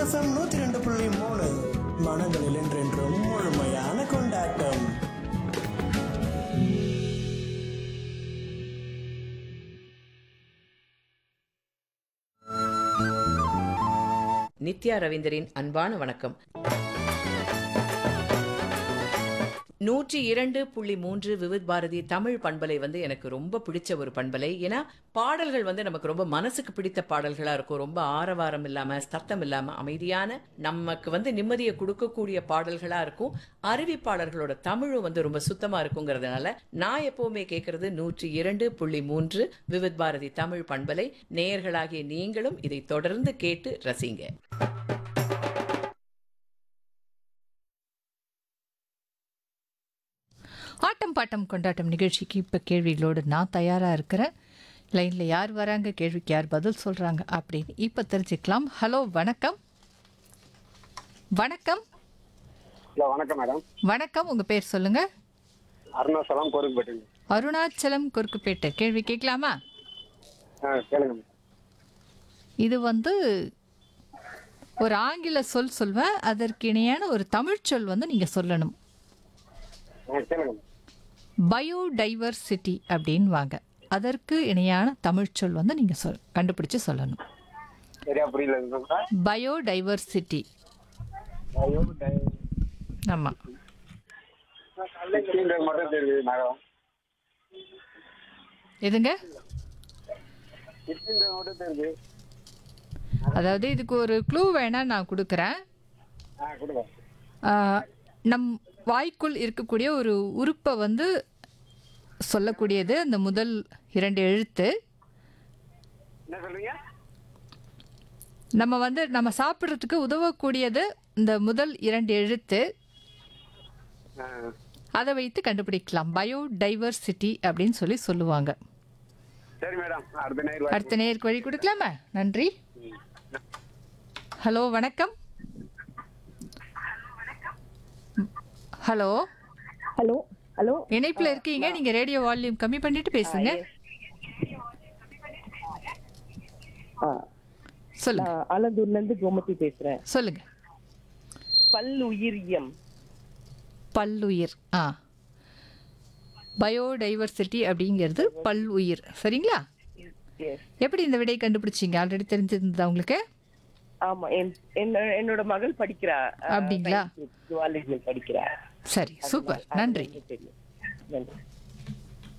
FM 102.3 மனங்களில் என்றென்றும் முழுமையான கொண்டாட்டம். நித்யா ரவீந்தரின் அன்பான வணக்கம். 102.3 விவித் பாரதி தமிழ் பண்பலை எனக்கு ரொம்ப பிடிச்ச ஒரு பண்பலை. ஏன்னா பாடல்கள் நமக்கு ரொம்ப மனசுக்கு பிடித்த பாடல்களா இருக்கும். ரொம்ப ஆரவாரம் இல்லாம, சத்தம் இல்லாம, அமைதியான, நமக்கு நிம்மதியை கொடுக்கக்கூடிய பாடல்களா இருக்கும். அறிவிப்பாளர்களோட தமிழும் ரொம்ப சுத்தமா இருக்குங்கிறதுனால நான் எப்பவுமே கேட்கறது 102.3 விவித் பாரதி தமிழ் பண்பலை. நேயர்களாகிய நீங்களும் இதை தொடர்ந்து கேட்டு ரசிங்க. ஆட்டம் பாட்டம் கொண்டாட்டம் நிகழ்ச்சிக்கு இப்போ கேள்விகளோடு நான் தயாராக இருக்கிறேன். லைனில் யார் வராங்க, கேள்விக்கு யார் பதில் சொல்கிறாங்க அப்படின்னு இப்போ தெரிஞ்சுக்கலாம். ஹலோ, வணக்கம். வணக்கம். ஹலோ, வணக்கம் மேடம். வணக்கம், உங்கள் பேர் சொல்லுங்கள். அருணாச்சலம் கோருக்குப்பேட்டை. அருணாச்சலம் குறுக்குப்பேட்டை. கேள்வி கேட்கலாமா? கேளுங்க. இது ஒரு ஆங்கில சொல் சொல்வேன், அதற்கு இணையான ஒரு தமிழ் சொல் நீங்கள் சொல்லணும். கேளுங்க. பயோடைவர்சிட்டி அப்படின்னு வாங்க, அதற்கு இணையான தமிழ் சொல் நீங்கள் கண்டுபிடிச்சு சொல்லணும். சரியா புரியல. பயோடைவர்சிட்டி. ஆமாம். மட்டும் தெரியுது மேடம். எதுங்க? மட்டும் தெரியுது. அதாவது இதுக்கு ஒரு க்ளூ வேணா நான் கொடுக்குறேன். கொடுங்க. நம் வாய்க்குள் இருக்கக்கூடிய ஒரு உறுப்பை சொல்லக்கூடியது அந்த முதல் 2 எழுத்து. என்ன சொல்றீங்க? நம்ம சாப்பிட்றதுக்கு உதவக்கூடியது இந்த முதல் 2 எழுத்து. அதை வைத்து கண்டுபிடிக்கலாம். பயோடைவர்சிட்டி அப்படின்னு சொல்லுவாங்க. சரி மேடம், அடுத்த நேருக்கு வழி கொடுக்கலாமா? நன்றி. ஹலோ, வணக்கம். ஹலோ. ஹலோ. ஹலோ, இணைப்புல இருக்கீங்க, நீங்க ரேடியோ வால்யூம் கம்மி பண்ணிட்டு பேசுங்க. சொல்லுங்க. ஆலந்தூர்ல இருந்து கோமதி பேசுறேன். சொல்லுங்க. பல்லுயிரியம். பல்லுயிர். பயோடைவர்சிட்டி அப்படிங்கிறது பல்லுயிர். சரிங்களா? எப்படி இந்த விடை கண்டுபிடிச்சீங்க? ஆல்ரெடி தெரிஞ்சிருந்ததா உங்களுக்கு? ஆமா, என்னோட மகள் படிக்கிறா. அப்படிங்களா? படிக்கிறா. சரி, சூப்பர். நன்றி. நன்றி.